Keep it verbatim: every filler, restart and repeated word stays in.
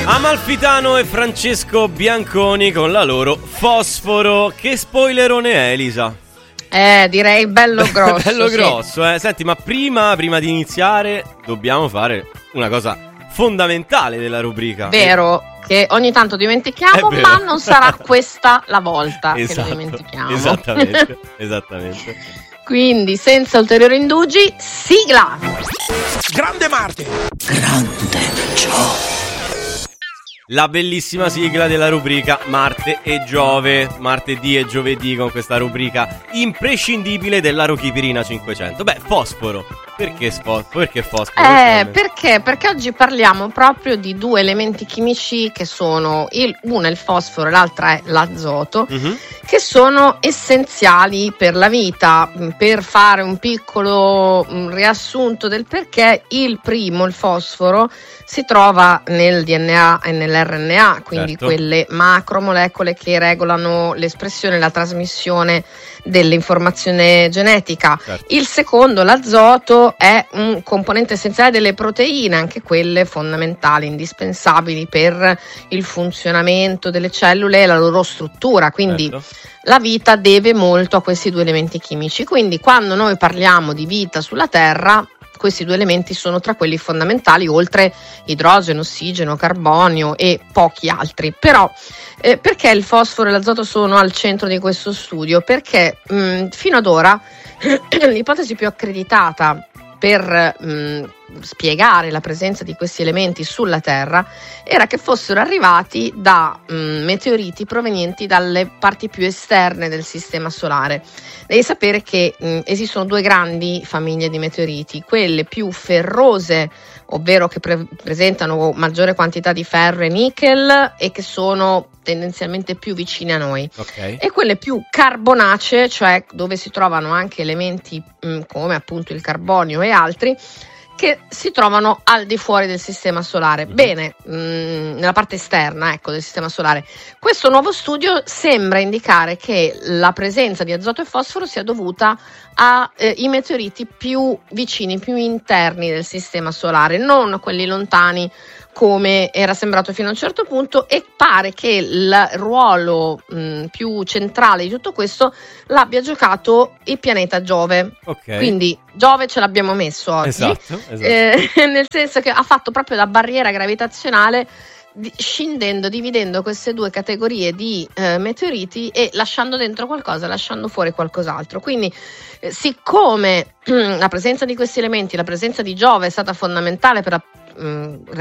Amalfitano e Francesco Bianconi con la loro Fosforo. Che spoilerone è, Elisa? Eh, direi bello grosso. Bello sì. grosso, eh. Senti, ma prima, prima di iniziare dobbiamo fare una cosa fondamentale della rubrica. Vero, che ogni tanto dimentichiamo, ma non sarà questa la volta esatto, che lo dimentichiamo. Esattamente, esattamente. Quindi, senza ulteriori indugi, sigla! Grande Marte! Grande Giove! La bellissima sigla della rubrica Marte e Giove, martedì e giovedì, con questa rubrica imprescindibile dell'Arochipirina cinquecento. Beh, fosforo. Perché, sfo- perché fosforo? Eh, perché? Perché oggi parliamo proprio di due elementi chimici che sono, il, uno è il fosforo e l'altra è l'azoto, Mm-hmm. che sono essenziali per la vita. Per fare un piccolo mh, riassunto del perché, il primo, il fosforo, si trova nel D N A e nell'R N A, quindi certo. quelle macromolecole che regolano l'espressione e la trasmissione dell'informazione genetica. Certo. Il secondo, l'azoto, è un componente essenziale delle proteine, anche quelle fondamentali, indispensabili per il funzionamento delle cellule e la loro struttura, quindi Certo. la vita deve molto a questi due elementi chimici. Quindi quando noi parliamo di vita sulla Terra, questi due elementi sono tra quelli fondamentali, oltre idrogeno, ossigeno, carbonio e pochi altri. Però eh, perché il fosforo e l'azoto sono al centro di questo studio? Perché mh, fino ad ora l'ipotesi più accreditata per mh, spiegare la presenza di questi elementi sulla Terra era che fossero arrivati da mh, meteoriti provenienti dalle parti più esterne del sistema solare. Devi sapere che mh, esistono due grandi famiglie di meteoriti, quelle più ferrose, ovvero che pre- presentano maggiore quantità di ferro e nickel e che sono tendenzialmente più vicine a noi, Ok. e quelle più carbonacee, cioè dove si trovano anche elementi mh, come appunto il carbonio e altri, che si trovano al di fuori del sistema solare. Mhm. Bene, mh, nella parte esterna, ecco, del sistema solare. Questo nuovo studio sembra indicare che la presenza di azoto e fosforo sia dovuta ai eh, meteoriti più vicini, più interni del sistema solare, non quelli lontani come era sembrato fino a un certo punto, e pare che il ruolo mh, più centrale di tutto questo l'abbia giocato il pianeta Giove. Ok. Quindi Giove ce l'abbiamo messo oggi, Esatto, esatto. eh, nel senso che ha fatto proprio da barriera gravitazionale, di, scindendo, dividendo queste due categorie di eh, meteoriti e lasciando dentro qualcosa, lasciando fuori qualcos'altro. Quindi eh, siccome la presenza di questi elementi, la presenza di Giove è stata fondamentale per la mh,